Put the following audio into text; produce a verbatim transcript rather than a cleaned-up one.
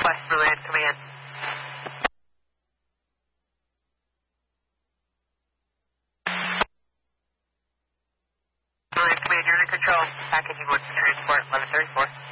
West Berlin Command. Berlin Command, you're in control. Packaging one, transport eleven thirty-four.